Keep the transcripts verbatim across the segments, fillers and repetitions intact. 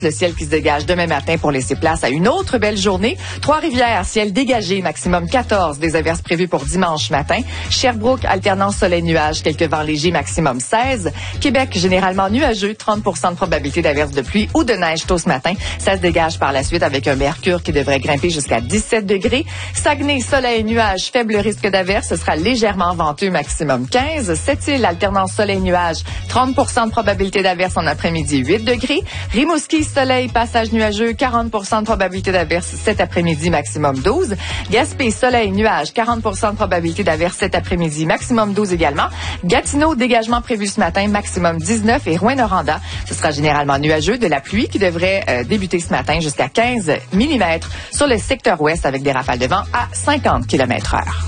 Le ciel qui se dégage demain matin pour laisser place à une autre belle journée. Trois-Rivières, ciel dégagé, maximum quatorze. Des averses prévues pour dimanche matin. Sherbrooke, alternance soleil-nuage, quelques vents légers, maximum seize. Québec, généralement nuageux, trente pour cent de probabilité d'averses de pluie ou de neige tôt ce matin. Ça se dégage par la suite avec un mercure qui devrait grimper jusqu'à dix-sept degrés. Saguenay, soleil, nuage, faible risque d'averse. Ce sera légèrement venteux, maximum quinze. Sept-Îles, alternance soleil-nuage, trente pour cent de probabilité d'averse en après-midi, huit degrés. Rimouski, soleil, passage nuageux, quarante pour cent de probabilité d'averse cet après-midi, maximum douze. Gaspé, soleil, nuage, quarante pour cent de probabilité d'averse cet après-midi, maximum douze également. Gatineau, dégagement prévu ce matin, maximum dix-neuf. Et Rouyn-Noranda, ce sera généralement nuageux, de la pluie qui devrait euh, débuter ce matin jusqu'à quinze millimètres sur le secteur ouest avec des rafales de vent à cinquante kilomètres heure.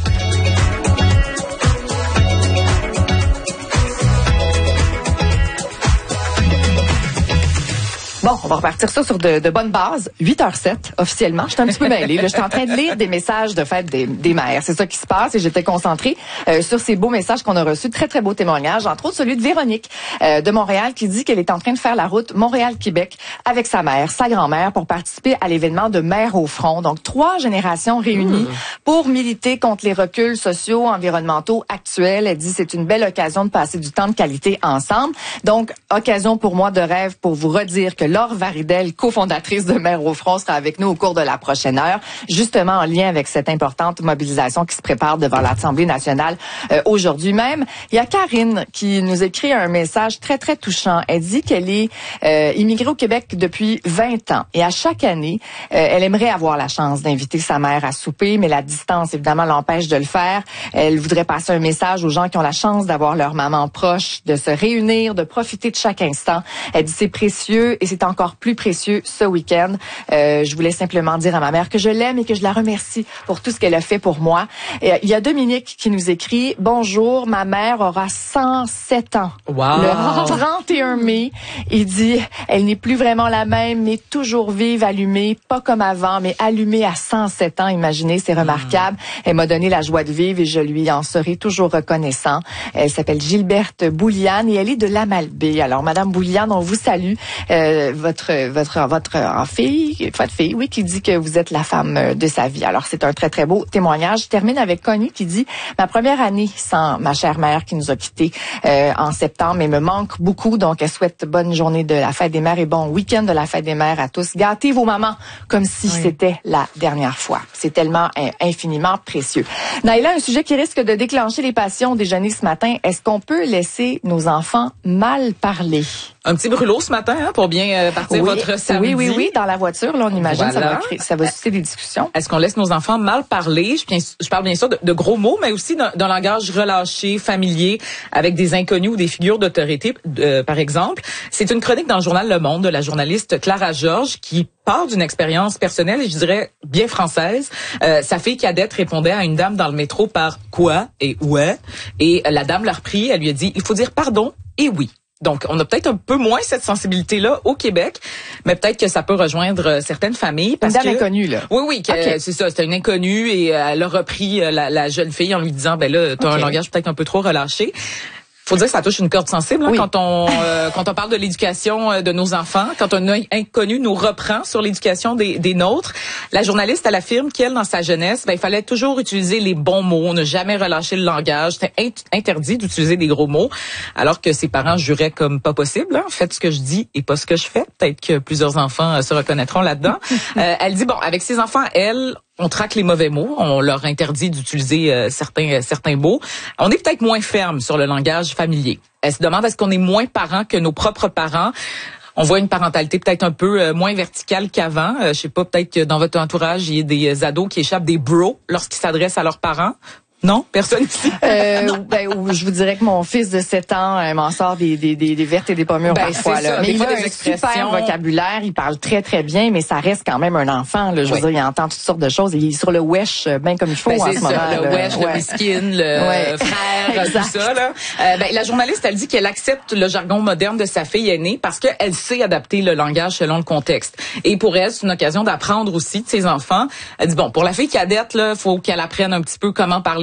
Bon, on va repartir ça sur de, de bonnes bases. huit heures sept, officiellement. J'étais un petit peu mêlée. Là, j'étais en train de lire des messages de fête des, des mères. C'est ça qui se passe et j'étais concentrée euh, sur ces beaux messages qu'on a reçus. Très, très beaux témoignages. Entre autres, celui de Véronique euh, de Montréal qui dit qu'elle est en train de faire la route Montréal-Québec avec sa mère, sa grand-mère, pour participer à l'événement de Mères au front. Donc, trois générations réunies mmh. pour militer contre les reculs sociaux, environnementaux actuels. Elle dit c'est une belle occasion de passer du temps de qualité ensemble. Donc, occasion pour moi de rêve pour vous redire que Laure Varidel, cofondatrice de Mères au front, sera avec nous au cours de la prochaine heure, justement en lien avec cette importante mobilisation qui se prépare devant l'Assemblée nationale euh, aujourd'hui même. Il y a Karine qui nous écrit un message très, très touchant. Elle dit qu'elle est euh, immigrée au Québec depuis vingt ans et à chaque année, euh, elle aimerait avoir la chance d'inviter sa mère à souper, mais la distance, évidemment, l'empêche de le faire. Elle voudrait passer un message aux gens qui ont la chance d'avoir leur maman proche, de se réunir, de profiter de chaque instant. Elle dit c'est précieux et c'est encore plus précieux ce week-end. Euh, je voulais simplement dire à ma mère que je l'aime et que je la remercie pour tout ce qu'elle a fait pour moi. Et, euh, il y a Dominique qui nous écrit « Bonjour, ma mère aura cent sept ans. Wow. Le trente et un mai. Il dit « Elle n'est plus vraiment la même, mais toujours vive, allumée, pas comme avant, mais allumée à cent sept ans. Imaginez, c'est remarquable. Mmh. Elle m'a donné la joie de vivre et je lui en serai toujours reconnaissant. Elle s'appelle Gilberte Bouliane et elle est de Lamalbé. Alors, Madame Bouliane, on vous salue. Euh, votre votre votre en fille, votre fille, oui, qui dit que vous êtes la femme de sa vie. Alors c'est un très très beau témoignage. Je termine avec Connie qui dit ma première année sans ma chère mère qui nous a quittés euh, en septembre et me manque beaucoup. Donc elle souhaite bonne journée de la fête des mères et bon week-end de la fête des mères à tous. Gâtez vos mamans comme si oui. c'était la dernière fois. C'est tellement euh, infiniment précieux. Naïla, un sujet qui risque de déclencher les passions déjeuner ce matin. Est-ce qu'on peut laisser nos enfants mal parler? Un petit brûlot ce matin hein, pour bien euh, partir oui, votre samedi. Oui, oui, oui, dans la voiture, là, on imagine voilà. ça va créer, ça va susciter des discussions. Est-ce qu'on laisse nos enfants mal parler? Je, je parle bien sûr de, de gros mots, mais aussi d'un, d'un langage relâché, familier, avec des inconnus ou des figures d'autorité, euh, par exemple. C'est une chronique dans le journal Le Monde de la journaliste Clara Georges qui part d'une expérience personnelle et je dirais bien française. Euh, sa fille cadette répondait à une dame dans le métro par « quoi » et « ouais ». Et la dame l'a repris, elle lui a dit « il faut dire pardon et oui ». Donc, on a peut-être un peu moins cette sensibilité-là au Québec, mais peut-être que ça peut rejoindre certaines familles. Parce une dame que, inconnue, là. Oui, oui, que, okay. c'est ça. C'était une inconnue et elle a repris la, la jeune fille en lui disant, ben là, t'as okay. un langage peut-être un peu trop relâché. Faut dire que ça touche une corde sensible hein, oui. quand on euh, quand on parle de l'éducation de nos enfants, quand un inconnu nous reprend sur l'éducation des, des nôtres. La journaliste, elle affirme qu'elle, dans sa jeunesse, ben il fallait toujours utiliser les bons mots, ne jamais relâcher le langage. C'était int- interdit d'utiliser des gros mots, alors que ses parents juraient comme pas possible. Hein, faites ce que je dis et pas ce que je fais. Peut-être que plusieurs enfants euh, se reconnaîtront là-dedans. euh, elle dit bon, avec ses enfants, elle. On traque les mauvais mots, on leur interdit d'utiliser euh, certains euh, certains mots. On est peut-être moins ferme sur le langage familier. Elle se demande est-ce qu'on est moins parents que nos propres parents. On voit une parentalité peut-être un peu euh, moins verticale qu'avant. Euh, je sais pas, peut-être que dans votre entourage, il y a des ados qui échappent des bros lorsqu'ils s'adressent à leurs parents. Non, personne ici. euh, ben, je vous dirais que mon fils de sept ans euh, m'en sort des, des, des, des vertes et des pommures ben, parfois. Là. Ça, mais il a des un super vocabulaire, il parle très très bien, mais ça reste quand même un enfant. Là. Je veux oui. dire, il entend toutes sortes de choses. Il est sur le wesh bien comme il faut ben, en c'est ce ça, moment. Le là. wesh, ouais. le miskin, le ouais. frère, tout ça. Là. Euh, ben, la journaliste, elle dit qu'elle accepte le jargon moderne de sa fille aînée parce qu'elle sait adapter le langage selon le contexte. Et pour elle, c'est une occasion d'apprendre aussi de ses enfants. Elle dit bon, pour la fille cadette, là, faut qu'elle apprenne un petit peu comment parler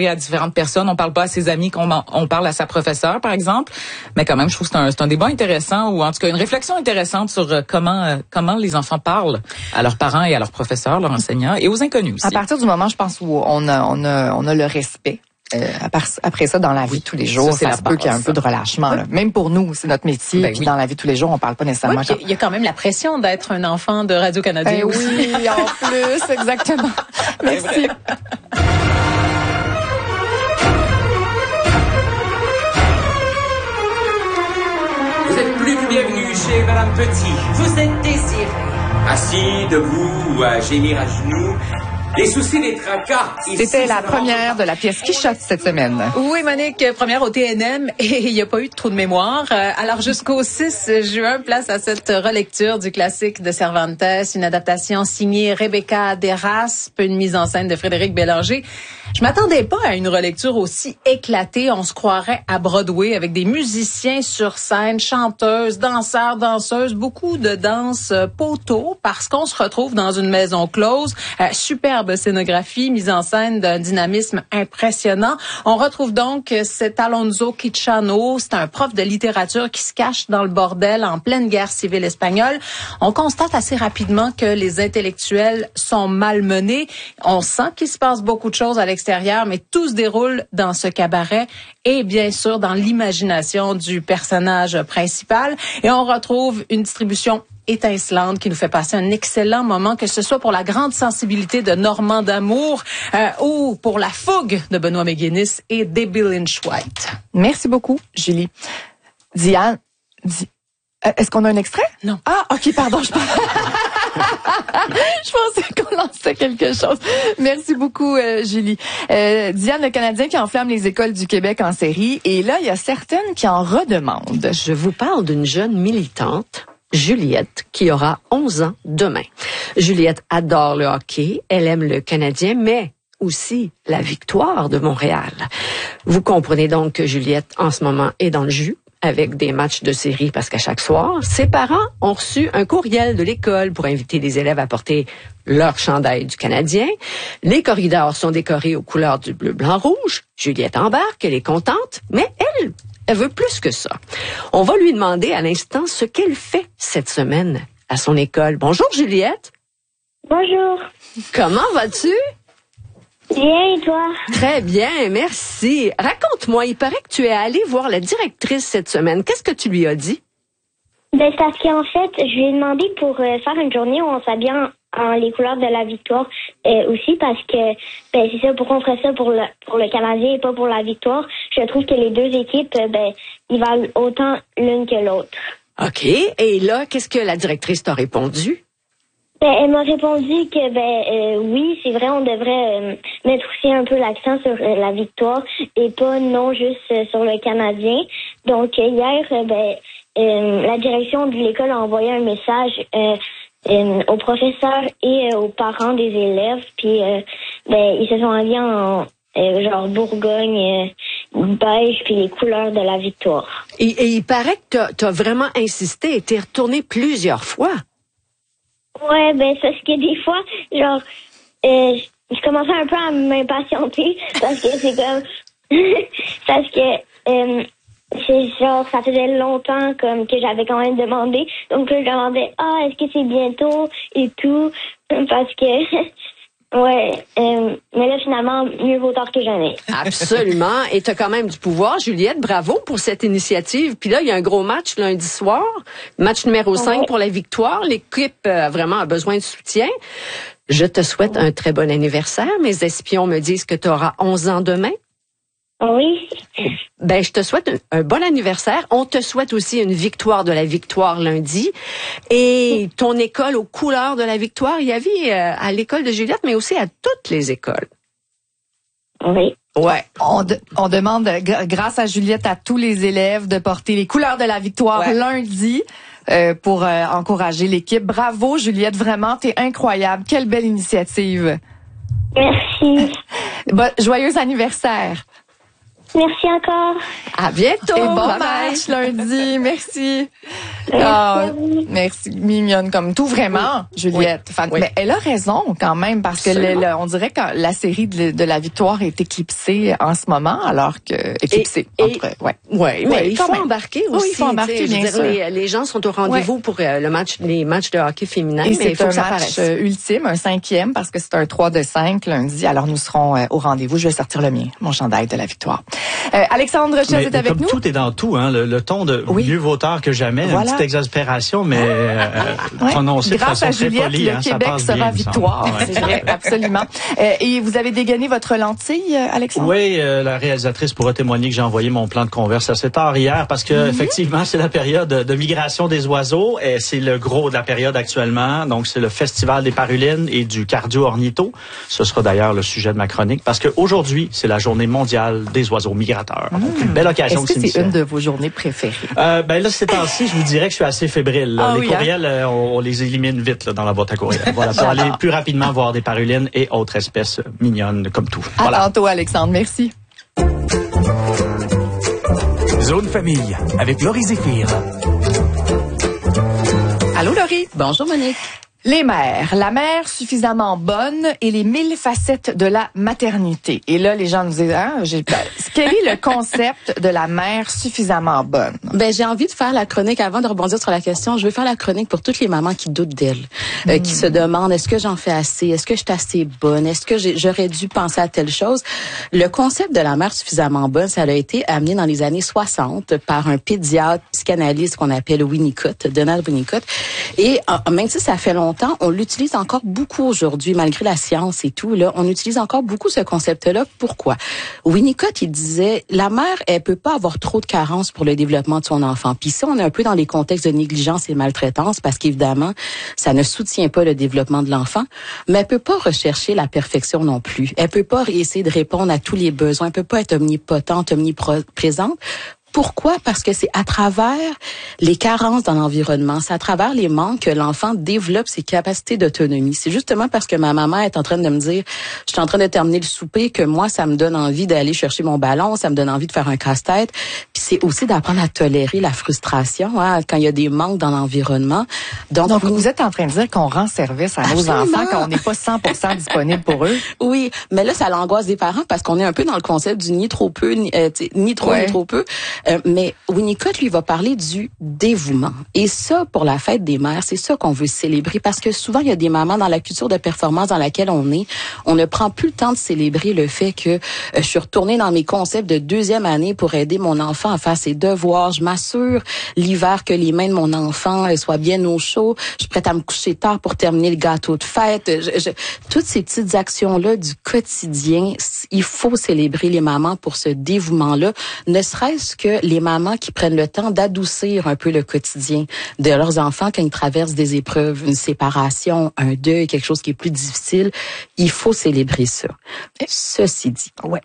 à différentes personnes. On parle pas à ses amis, qu'on on parle à sa professeure, par exemple. Mais quand même, je trouve que c'est un, c'est un débat intéressant, ou en tout cas une réflexion intéressante sur euh, comment euh, comment les enfants parlent à leurs parents et à leurs professeurs, leurs enseignants, et aux inconnus aussi. À partir du moment, je pense, où on a on a on a le respect. Euh, après ça, dans la vie de tous les jours, ça, ça se peut qu'il y ait un peu de relâchement. Là. Même pour nous, c'est notre métier. Ben, puis oui. Dans la vie de tous les jours, on parle pas nécessairement. Oui, il y a quand même la pression d'être un enfant de Radio-Canada. Ben oui, en plus, exactement. Merci. Vous êtes plus que bienvenue chez Madame Petit. Vous êtes désiré. Assis, debout ou à gémir à genoux. Les soucis, les tracas. C'était la première de la pièce Quichotte cette semaine. Oui, Monique, première au T N M et il n'y a pas eu de trou de mémoire. Alors jusqu'au six juin, place à cette relecture du classique de Cervantes, une adaptation signée Rebecca Derras, une mise en scène de Frédéric Bélanger. Je m'attendais pas à une relecture aussi éclatée. On se croirait à Broadway avec des musiciens sur scène, chanteuses, danseurs, danseuses, beaucoup de danse poteau parce qu'on se retrouve dans une maison close, euh, superbe scénographie, mise en scène d'un dynamisme impressionnant. On retrouve donc cet Alonso Quijano, c'est un prof de littérature qui se cache dans le bordel en pleine guerre civile espagnole. On constate assez rapidement que les intellectuels sont malmenés. On sent qu'il se passe beaucoup de choses à l'extérieur, mais tout se déroule dans ce cabaret et bien sûr dans l'imagination du personnage principal. Et on retrouve une distribution étincelante qui nous fait passer un excellent moment, que ce soit pour la grande sensibilité de Normand d'Amour euh, ou pour la fougue de Benoît McGuinness et Debbie Lynch White. Merci beaucoup, Julie. Diane, di... est-ce qu'on a un extrait? Non. Ah, ok, pardon, je Je pensais qu'on lançait quelque chose. Merci beaucoup, euh, Julie. Euh, Diane, le Canadien qui enflamme les écoles du Québec en série, et là, il y a certaines qui en redemandent. Je vous parle d'une jeune militante, Juliette, qui aura onze ans demain. Juliette adore le hockey, elle aime le Canadien, mais aussi la victoire de Montréal. Vous comprenez donc que Juliette, en ce moment, est dans le jus avec des matchs de série parce qu'à chaque soir, ses parents ont reçu un courriel de l'école pour inviter les élèves à porter leur chandail du Canadien. Les corridors sont décorés aux couleurs du bleu, blanc, rouge. Juliette embarque, elle est contente, mais elle, elle veut plus que ça. On va lui demander à l'instant ce qu'elle fait cette semaine à son école. Bonjour Juliette. Bonjour. Comment vas-tu? Bien, et toi? Très bien, merci. Raconte-moi, il paraît que tu es allée voir la directrice cette semaine. Qu'est-ce que tu lui as dit? Ben, parce qu'en fait, je lui ai demandé pour euh, faire une journée où on s'habille en, en les couleurs de la victoire euh, aussi, parce que, ben, c'est ça, pourquoi on ferait ça pour le, pour le Canadien et pas pour la victoire. Je trouve que les deux équipes, euh, ben, ils valent autant l'une que l'autre. OK. Et là, qu'est-ce que la directrice t'a répondu? Ben, elle m'a répondu que ben euh, oui, c'est vrai, on devrait euh, mettre aussi un peu l'accent sur euh, la victoire et pas non juste euh, sur le Canadien. Donc euh, hier, euh, ben euh, la direction de l'école a envoyé un message euh, euh, aux professeurs et euh, aux parents des élèves, puis euh, ben ils se sont habillés en euh, genre Bourgogne, euh, beige, puis les couleurs de la victoire. Et, et il paraît que tu as vraiment insisté et t'es retourné plusieurs fois. Ouais, ben c'est parce que des fois, genre, euh, je commençais un peu à m'impatienter parce que c'est comme, parce que euh, c'est genre, ça faisait longtemps comme que j'avais quand même demandé, donc je demandais, ah, est-ce que c'est bientôt et tout, parce que ouais, euh, mais là, finalement, mieux vaut tard que jamais. Absolument. Et tu as quand même du pouvoir, Juliette. Bravo pour cette initiative. Puis là, il y a un gros match lundi soir. Match numéro cinq ouais. pour la victoire. L'équipe euh, vraiment a besoin de soutien. Je te souhaite un très bon anniversaire. Mes espions me disent que tu auras onze ans demain. Oui. Ben, je te souhaite un, un bon anniversaire. On te souhaite aussi une victoire de la victoire lundi. Et ton école aux couleurs de la victoire, il y avait euh, à l'école de Juliette, mais aussi à toutes les écoles. Oui. Ouais. On, de, on demande, g- grâce à Juliette, à tous les élèves de porter les couleurs de la victoire ouais. lundi euh, pour euh, encourager l'équipe. Bravo, Juliette. Vraiment, t'es incroyable. Quelle belle initiative. Merci. Bon, joyeux anniversaire. Merci encore. À bientôt. Et bon Bye match bye. lundi. Merci. Merci Ah, à vous. merci, mignonne comme tout, vraiment, Juliette. Enfin, Oui. Mais elle a raison quand même, parce que le, le- on dirait que la série de, de la victoire est éclipsée en ce moment, alors que éclipsée. Et- entre, ouais. Oui, mais il quand faut même. embarquer Oui, aussi. il faut embarquer, tu sais, je veux bien dire, sûr. Les, les gens sont au rendez-vous pour euh, le match, les matchs de hockey féminin, Et mais il c'est faut un que ça match paraisse. euh, ultime, un cinquième, parce que c'est un trois de cinq lundi. Alors, nous serons euh, au rendez-vous. Je vais sortir le mien, mon chandail de la victoire. Euh, Alexandre Chess Mais est avec comme nous. tout est dans tout, hein, le, le ton de Oui. mieux vaut tard que jamais, Voilà. une petite exaspération, mais euh, Ouais. prononcée de Grâce façon à très Juliette, polie, le hein, ça Québec passe sera bien, il me semble. victoire. Ouais. C'est vrai, absolument. Euh, et vous avez dégainé votre lentille, euh, Alexandre? Oui, euh, la réalisatrice pourra témoigner que j'ai envoyé mon plan de converse assez tard hier parce que Mhm. effectivement c'est la période de migration des oiseaux et c'est le gros de la période actuellement. Donc c'est le festival des parulines et du cardio ornitho. Ce sera d'ailleurs le sujet de ma chronique parce qu'aujourd'hui c'est la journée mondiale des oiseaux migrateurs. Donc une belle occasion Est-ce de que c'est s'initier. une de vos journées préférées? Euh, ben là, ces temps-ci, je vous dirais que je suis assez fébrile. là. Ah les oui, courriels, euh, on, on les élimine vite là, dans la boîte à courriel. Voilà, pour aller plus rapidement voir des parulines et autres espèces mignonnes comme tout. À Voilà. tantôt, Alexandre. Merci. Zone Famille avec Laurie Zéphir. Allô, Laurie? Bonjour Monique. Les mères, la mère suffisamment bonne et les mille facettes de la maternité. Et là, les gens nous disent, hein, j'ai, quel est le concept de la mère suffisamment bonne? Ben j'ai envie de faire la chronique avant de rebondir sur la question. Je veux faire la chronique pour toutes les mamans qui doutent d'elles, euh, qui se demandent est-ce que j'en fais assez, est-ce que je suis assez bonne, est-ce que j'ai, j'aurais dû penser à telle chose. Le concept de la mère suffisamment bonne, ça a été amené dans les années soixante par un pédiatre psychanalyste qu'on appelle Winnicott, Donald Winnicott. Et euh, même si ça fait longtemps, on l'utilise encore beaucoup aujourd'hui, malgré la science et tout. Là, on utilise encore beaucoup ce concept-là. Pourquoi? Winnicott, il disait, la mère, elle peut pas avoir trop de carences pour le développement de son enfant. Puis ça, on est un peu dans les contextes de négligence et maltraitance, parce qu'évidemment, ça ne soutient pas le développement de l'enfant, mais elle peut pas rechercher la perfection non plus. Elle peut pas essayer de répondre à tous les besoins. Elle peut pas être omnipotente, omniprésente. Pourquoi? Parce que c'est à travers les carences dans l'environnement, c'est à travers les manques que l'enfant développe ses capacités d'autonomie. C'est justement parce que ma maman est en train de me dire, je suis en train de terminer le souper, que moi, ça me donne envie d'aller chercher mon ballon, ça me donne envie de faire un casse-tête. Puis c'est aussi d'apprendre à tolérer la frustration, hein, quand il y a des manques dans l'environnement. Donc, Donc, vous êtes en train de dire qu'on rend service à nos Absolument. enfants quand on n'est pas cent pour cent disponible pour eux? oui, mais là, ça l'angoisse des parents parce qu'on est un peu dans le concept du ni trop peu, ni, euh, ni trop, Ouais. ni trop peu. Euh, mais Winnicott, lui, va parler du dévouement. Et ça, pour la fête des mères, c'est ça qu'on veut célébrer parce que souvent, il y a des mamans dans la culture de performance dans laquelle on est, on ne prend plus le temps de célébrer le fait que euh, je suis retournée dans mes concepts de deuxième année pour aider mon enfant à faire ses devoirs. Je m'assure l'hiver que les mains de mon enfant euh, soient bien au chaud. Je suis prête à me coucher tard pour terminer le gâteau de fête. Je, je, toutes ces petites actions-là du quotidien, il faut célébrer les mamans pour ce dévouement-là, ne serait-ce que les mamans qui prennent le temps d'adoucir un peu le quotidien de leurs enfants quand ils traversent des épreuves, une séparation, un deuil, quelque chose qui est plus difficile. Il faut célébrer ça. Ceci dit, Ouais.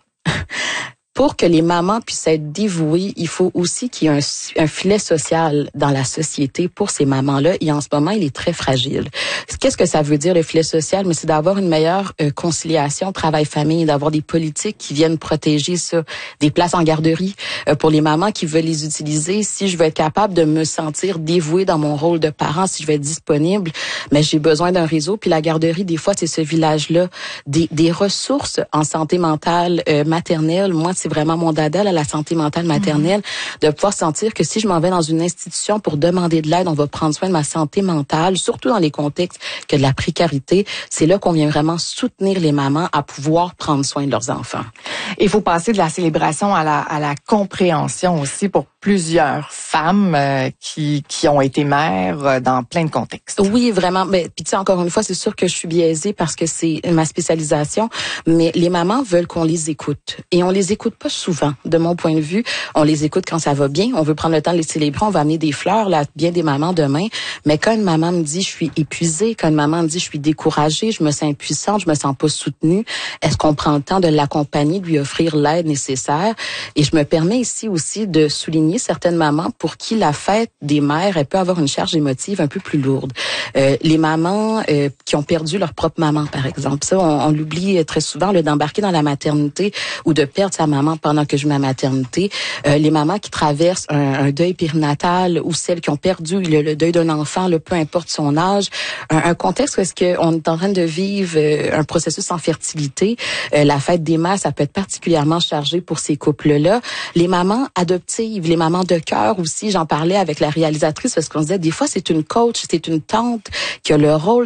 pour que les mamans puissent être dévouées, il faut aussi qu'il y ait un, un filet social dans la société pour ces mamans-là. Et en ce moment, il est très fragile. Qu'est-ce que ça veut dire, le filet social? Mais c'est d'avoir une meilleure euh, conciliation travail-famille, d'avoir des politiques qui viennent protéger ça, des places en garderie euh, pour les mamans qui veulent les utiliser. Si je veux être capable de me sentir dévouée dans mon rôle de parent, si je veux être disponible, mais j'ai besoin d'un réseau. Puis la garderie, des fois, c'est ce village-là, des, des ressources en santé mentale euh, maternelle. Moi, c'est vraiment mon dada, là, la santé mentale maternelle, mmh. de pouvoir sentir que si je m'en vais dans une institution pour demander de l'aide, on va prendre soin de ma santé mentale, surtout dans les contextes que de la précarité. C'est là qu'on vient vraiment soutenir les mamans à pouvoir prendre soin de leurs enfants. Il faut passer de la célébration à la, à la compréhension aussi pour plusieurs femmes euh, qui, qui ont été mères euh, dans plein de contextes. Oui, vraiment. Mais puis tu sais, encore une fois, c'est sûr que je suis biaisée parce que c'est ma spécialisation. Mais les mamans veulent qu'on les écoute et on les écoute pas souvent. De mon point de vue, on les écoute quand ça va bien. On veut prendre le temps de les célébrer. On va amener des fleurs là, bien des mamans demain. Mais quand une maman me dit je suis épuisée, quand une maman me dit je suis découragée, je me sens impuissante, je me sens pas soutenue, est-ce qu'on prend le temps de l'accompagner, de lui offrir l'aide nécessaire? Et je me permets ici aussi de souligner accompagner certaines mamans pour qui la fête des mères, elle peut avoir une charge émotive un peu plus lourde. Euh, les mamans euh, qui ont perdu leur propre maman, par exemple. Ça, on, on l'oublie très souvent, le d'embarquer dans la maternité ou de perdre sa maman pendant que je suis ma maternité. Euh, les mamans qui traversent un, un deuil périnatal ou celles qui ont perdu le, le deuil d'un enfant, là, peu importe son âge. Un, un contexte où est-ce qu'on est en train de vivre euh, un processus en fertilité. Euh, la fête des mères, ça peut être particulièrement chargé pour ces couples-là. Les mamans adoptives, les mamans de cœur aussi, j'en parlais avec la réalisatrice parce qu'on se disait, des fois, c'est une coach, c'est une tante qui a le rôle